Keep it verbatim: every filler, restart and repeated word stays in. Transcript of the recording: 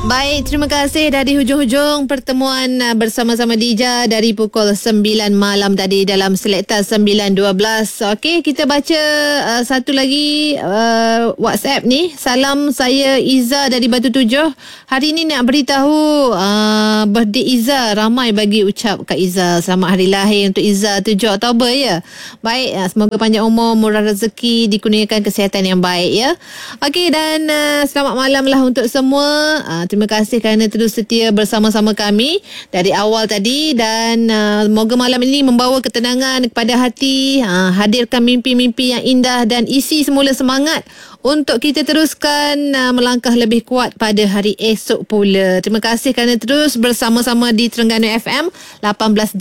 Baik, terima kasih dari hujung-hujung pertemuan uh, bersama-sama Dija dari pukul sembilan malam tadi dalam Selekta sembilan dua belas. Okey, kita baca uh, satu lagi uh, WhatsApp ni. Salam, saya Iza dari Batu Tujuh. Hari ni nak beritahu uh, birthday Iza. Ramai bagi ucap kat Iza. Selamat hari lahir untuk Iza tujuh Oktober ya. Baik, uh, semoga panjang umur, murah rezeki, dikurniakan kesihatan yang baik ya. Okey, dan uh, selamat malam lah untuk semua. Uh, Terima kasih kerana terus setia bersama-sama kami dari awal tadi, dan uh, moga malam ini membawa ketenangan kepada hati, uh, hadirkan mimpi-mimpi yang indah dan isi semula semangat untuk kita teruskan uh, melangkah lebih kuat pada hari esok pula. Terima kasih kerana terus bersama-sama di Terengganu F M lapan belas